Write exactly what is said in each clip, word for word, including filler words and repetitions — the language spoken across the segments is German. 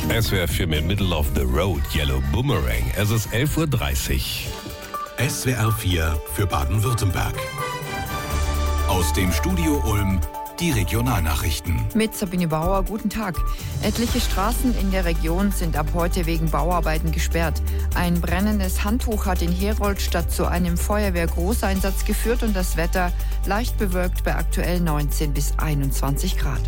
S W R vier mit Middle of the Road, Yellow Boomerang. Es ist elf Uhr dreißig. S W R vier für Baden-Württemberg. Aus dem Studio Ulm, die Regionalnachrichten. Mit Sabine Bauer, guten Tag. Etliche Straßen in der Region sind ab heute wegen Bauarbeiten gesperrt. Ein brennendes Handtuch hat in Heroldstadt zu einem Feuerwehr-Großeinsatz geführt und das Wetter leicht bewölkt bei aktuell neunzehn bis einundzwanzig Grad.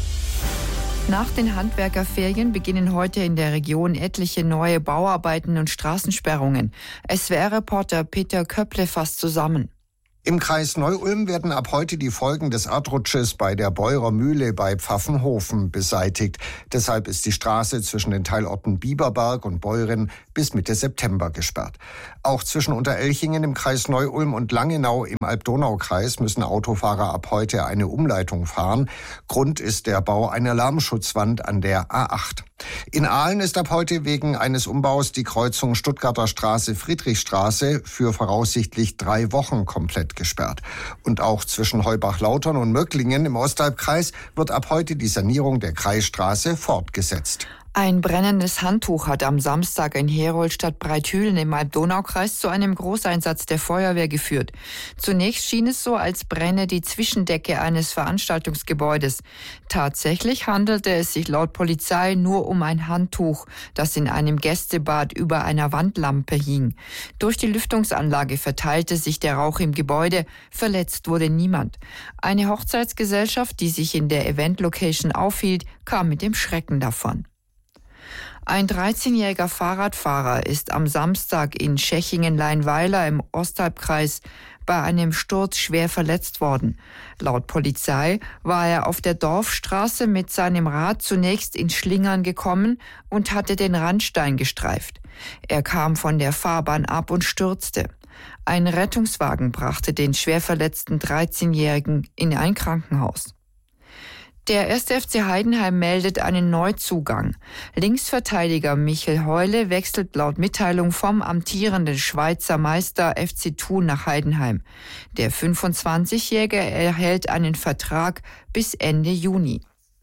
Nach den Handwerkerferien beginnen heute in der Region etliche neue Bauarbeiten und Straßensperrungen. S W R-Reporter Peter Köpple fasst zusammen. Im Kreis Neu-Ulm werden ab heute die Folgen des Erdrutsches bei der Beurer Mühle bei Pfaffenhofen beseitigt. Deshalb ist die Straße zwischen den Teilorten Bieberberg und Beuren bis Mitte September gesperrt. Auch zwischen Unterelchingen im Kreis Neu-Ulm und Langenau im Alb-Donau-Kreis müssen Autofahrer ab heute eine Umleitung fahren. Grund ist der Bau einer Lärmschutzwand an der A acht. In Aalen ist ab heute wegen eines Umbaus die Kreuzung Stuttgarter Straße-Friedrichstraße für voraussichtlich drei Wochen komplett gesperrt. Und auch zwischen Heubach-Lautern und Möcklingen im Ostalbkreis wird ab heute die Sanierung der Kreisstraße fortgesetzt. Ein brennendes Handtuch hat am Samstag in Heroldstadt-Breithülen im Alb-Donau-Kreis zu einem Großeinsatz der Feuerwehr geführt. Zunächst schien es so, als brenne die Zwischendecke eines Veranstaltungsgebäudes. Tatsächlich handelte es sich laut Polizei nur um ein Handtuch, das in einem Gästebad über einer Wandlampe hing. Durch die Lüftungsanlage verteilte sich der Rauch im Gebäude. Verletzt wurde niemand. Eine Hochzeitsgesellschaft, die sich in der Event-Location aufhielt, kam mit dem Schrecken davon. Ein dreizehnjähriger Fahrradfahrer ist am Samstag in Tschechingen-Leinweiler im Ostalbkreis bei einem Sturz schwer verletzt worden. Laut Polizei war er auf der Dorfstraße mit seinem Rad zunächst ins Schlingern gekommen und hatte den Randstein gestreift. Er kam von der Fahrbahn ab und stürzte. Ein Rettungswagen brachte den schwer verletzten dreizehnjährigen in ein Krankenhaus. Der erste F C Heidenheim meldet einen Neuzugang. Linksverteidiger Michel Heule wechselt laut Mitteilung vom amtierenden Schweizer Meister F C Thun nach Heidenheim. Der fünfundzwanzigjährige erhält einen Vertrag bis Ende Juni.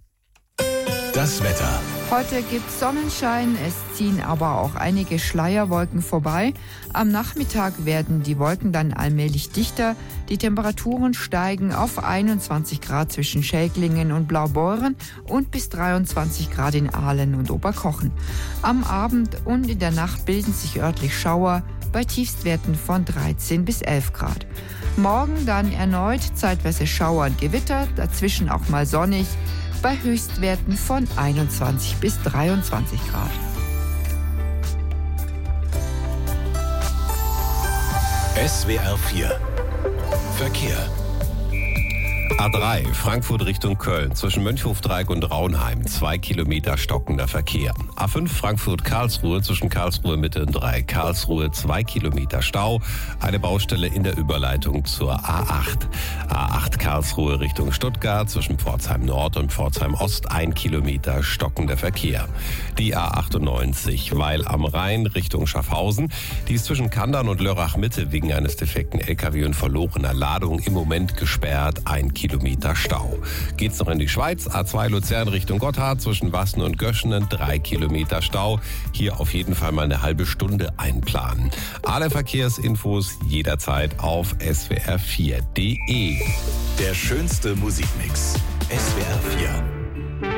Das Wetter. Heute gibt's Sonnenschein, es ziehen aber auch einige Schleierwolken vorbei. Am Nachmittag werden die Wolken dann allmählich dichter. Die Temperaturen steigen auf einundzwanzig Grad zwischen Schelklingen und Blaubeuren und bis dreiundzwanzig Grad in Aalen und Oberkochen. Am Abend und in der Nacht bilden sich örtlich Schauer bei Tiefstwerten von dreizehn bis elf Grad. Morgen dann erneut zeitweise Schauer und Gewitter, dazwischen auch mal sonnig, bei Höchstwerten von einundzwanzig bis dreiundzwanzig Grad. S W R vier Verkehr. A drei, Frankfurt Richtung Köln, zwischen Mönchhofdreieck und Raunheim, zwei Kilometer stockender Verkehr. A fünf, Frankfurt-Karlsruhe, zwischen Karlsruhe Mitte und Dreieck Karlsruhe, zwei Kilometer Stau, eine Baustelle in der Überleitung zur A acht. A acht, Karlsruhe Richtung Stuttgart, zwischen Pforzheim Nord und Pforzheim Ost, ein Kilometer stockender Verkehr. Die A achtundneunzig, Weil am Rhein Richtung Schaffhausen, die ist zwischen Kandern und Lörrach Mitte wegen eines defekten L K W und verlorener Ladung im Moment gesperrt, ein Kilometer Stau. Geht's noch in die Schweiz, A zwei Luzern Richtung Gotthard, zwischen Wassen und Göschenen, drei Kilometer Stau. Hier auf jeden Fall mal eine halbe Stunde einplanen. Alle Verkehrsinfos jederzeit auf S W R vier punkt de. Der schönste Musikmix. S W R vier.